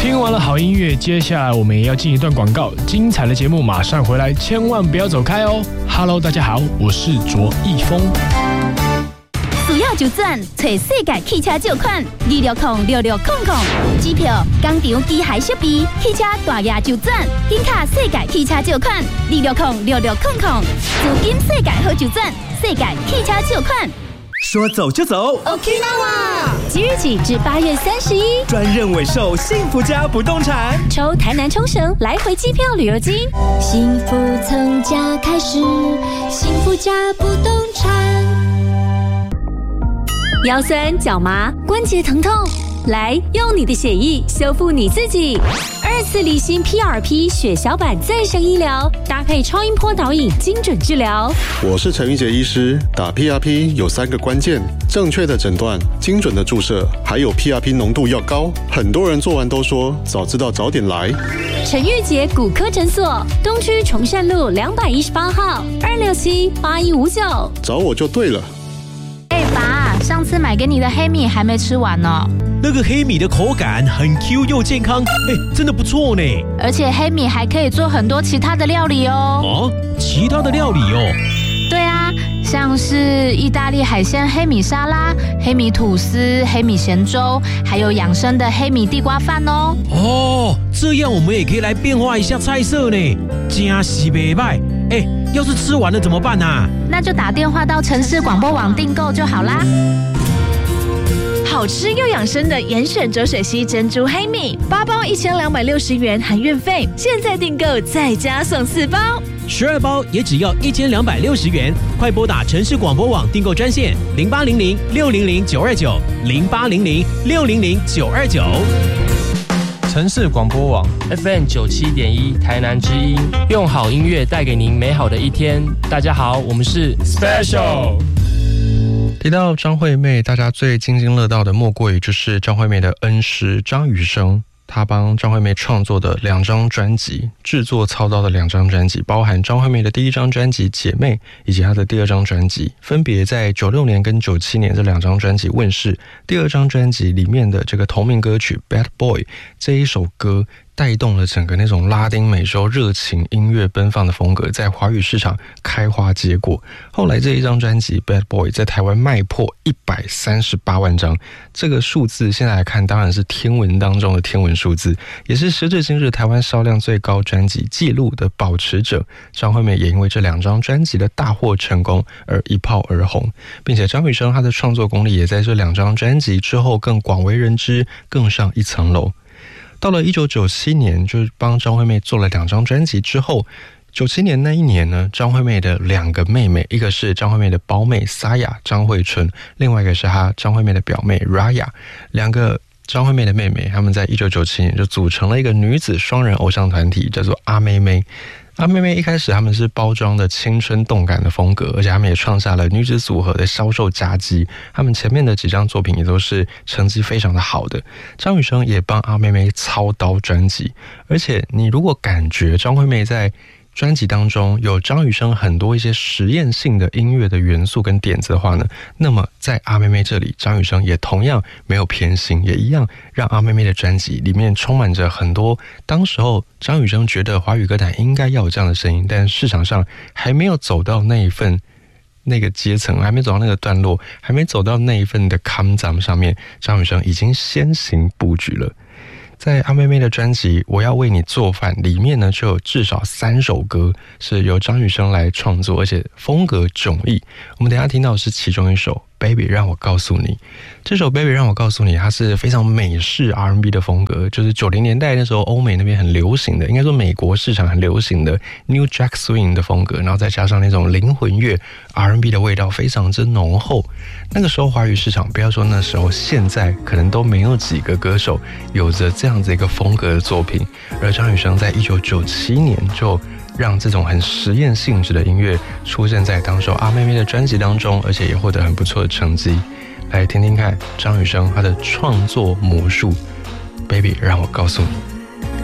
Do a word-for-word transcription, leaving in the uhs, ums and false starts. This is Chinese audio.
听完了好音乐，接下来我们也要进一段广告，精彩的节目马上回来，千万不要走开哦。Hello， 大家好，我是卓一峰。 需要就转，找世界汽车借款二六零六六空空，机票、工厂机械设备、汽车大额就转，紧卡世界汽车借款二六零六六空空，资金世界好就转，世界汽车借款。 说走就走 ，Okinawa！ 即日起至八月三十一， 专任委售幸福家不动产， 抽台南冲绳来回机票旅游金。幸福从家开始，幸福家不动产。腰酸脚麻、关节疼痛，来用你的血液修复你自己。二次离心 P R P 血小板再生医疗，搭配超音波导引精准治疗。 我是陈玉杰医师，打 P R P 有三个关键：正确的诊断、精准的注射，还有 P R P 浓度要高。很多人做完都说早知道早点来。 陈玉杰骨科诊所，东区崇善路两百一十八号，二六七八一五九， 找我就对了。 哎、欸，爸，上次买给你的黑米还没吃完呢。 那个黑米的口感很 Q 又健康，哎，真的不错呢。 而且黑米还可以做很多其他的料理哦。 哦，其他的料理哦？ 对啊，像是意大利海鲜黑米沙拉、黑米吐司、黑米咸粥，还有养生的黑米地瓜饭哦。 哦，这样我们也可以来变化一下菜色呢，真是不错。哎，要是吃完了怎么办啊？ 那就打电话到城市广播网订购就好啦。 好吃又养生的严选浊水溪珍珠黑米，八包一千两百六十元含运费，现在订购再加送四包， 十二包也只要一千两百六十元。快拨打城市广播网订购专线零八零零六零零九二九零八零零六零零九二九。 城市广播网 F M 九七点一台南之音，用好音乐带给您美好的一天。大家好，我们是 Special。 提到张惠妹，大家最津津乐道的莫过于就是张惠妹的恩师张雨生，他帮张惠妹创作的两张专辑，制作操刀的两张专辑，包含张惠妹的第一张专辑《姐妹》，以及她的第二张专辑，分别在九六年跟九七年这两张专辑问世。第二张专辑里面的这个同名歌曲《Bad Boy》这一首歌，带动了整个那种拉丁美洲热情音乐奔放的风格，在华语市场开花结果。后来这一张专辑《Bad Boy》在台湾卖破一百三十八万张，这个数字现在来看当然是天文当中的天文数字，也是时至今日台湾销量最高专辑纪录的保持者。张惠妹也因为这两张专辑的大获成功而一炮而红，并且张雨生他的创作功力也在这两张专辑之后更广为人知，更上一层楼。到了一九九七年，就是帮张惠妹做了两张专辑之后，九七年那一年呢，张惠妹的两个妹妹，一个是张惠妹的胞妹沙雅张惠春，另外一个是她张惠妹的表妹 Raya， 两个张惠妹的妹妹，她们在一九九七年就组成了一个女子双人偶像团体，叫做阿妹妹。阿妹妹一开始他们是包装的青春动感的风格，而且他们也创下了女子组合的销售佳绩，他们前面的几张作品也都是成绩非常的好的。张雨生也帮阿妹妹操刀专辑，而且你如果感觉张惠妹在专辑当中有张雨生很多一些实验性的音乐的元素跟点子的话呢，那么在阿妹妹这里，张雨生也同样没有偏心，也一样让阿妹妹的专辑里面充满着很多当时候张雨生觉得华语歌坛应该要有这样的声音，但市场上还没有走到那一份那个阶层，还没走到那个段落，还没走到那一份的康咱上面，张雨生已经先行布局了。在阿妹妹的专辑《我要为你做饭》里面呢，就有至少三首歌是由张雨生来创作，而且风格迥异。我们等一下听到的是其中一首 Baby 让我告诉你。这首 Baby 让我告诉你，它是非常美式 R and B 的风格，就是九零年代那时候欧美那边很流行的，应该说美国市场很流行的 New Jack Swing 的风格，然后再加上那种灵魂乐 R and B 的味道非常之浓厚。那个时候华语市场，不要说那时候，现在可能都没有几个歌手有着这样子一个风格的作品，而张雨生在一九九七年就让这种很实验性质的音乐出现在当时阿妹妹的专辑当中，而且也获得很不错的成绩。来听听看张雨生他的创作魔术 Baby 让我告诉你。